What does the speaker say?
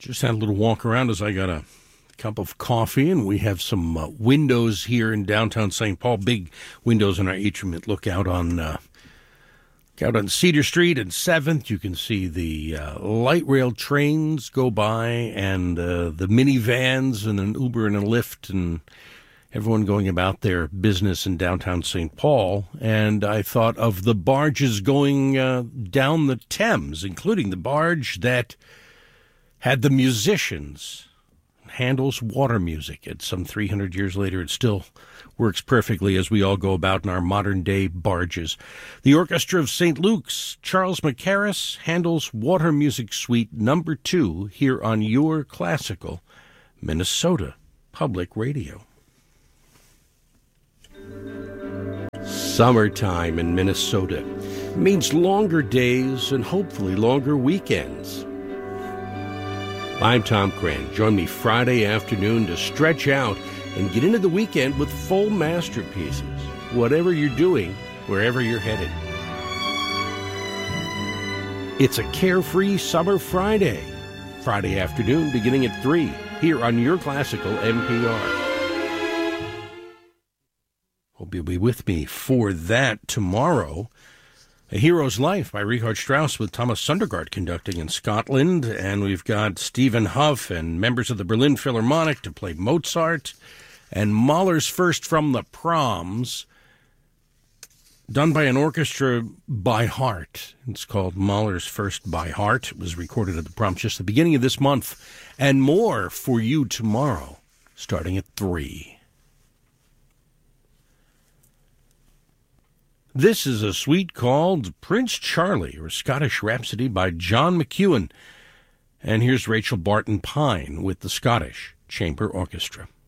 Just had a little walk around as I got a cup of coffee, and we have some windows here in downtown St. Paul, big windows in our atrium that look out on Cedar Street and 7th. You can see the light rail trains go by and the minivans and an Uber and a Lyft and everyone going about their business in downtown St. Paul. And I thought of the barges going down the Thames, including the barge that had the musicians. Handel's Water Music. It's some 300 years later. It still works perfectly as we all go about in our modern-day barges. The Orchestra of St. Luke's, Charles Mackerras, Handel's Water Music Suite No. 2, here on your classical Minnesota Public Radio. Summertime in Minnesota means longer days and hopefully longer weekends. I'm Tom Cran. Join me Friday afternoon to stretch out and get into the weekend with full masterpieces. Whatever you're doing, wherever you're headed. It's a carefree summer Friday. Friday afternoon beginning at 3 here on your classical NPR. Hope you'll be with me for that tomorrow. A Hero's Life by Richard Strauss with Thomas Sundergaard conducting in Scotland. And we've got Stephen Huff and members of the Berlin Philharmonic to play Mozart. And Mahler's First from the Proms, done by an orchestra by heart. It's called Mahler's First by Heart. It was recorded at the Proms just the beginning of this month. And more for you tomorrow, starting at 3. This is a suite called Prince Charlie, or Scottish Rhapsody by John McEwen. And here's Rachel Barton Pine with the Scottish Chamber Orchestra.